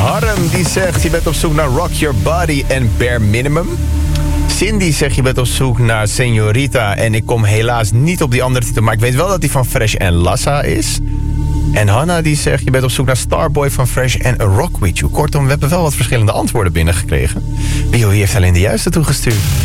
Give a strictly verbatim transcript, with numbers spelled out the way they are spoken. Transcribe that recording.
Harm die zegt, je bent op zoek naar Rock Your Body en Bare Minimum. Cindy zegt, je bent op zoek naar Señorita en ik kom helaas niet op die andere titel, maar ik weet wel dat die van Fresh en Lassa is. En Hanna die zegt, je bent op zoek naar Starboy van Fresh en A Rock With You. Kortom, we hebben wel wat verschillende antwoorden binnengekregen. Wie heeft alleen de juiste toegestuurd?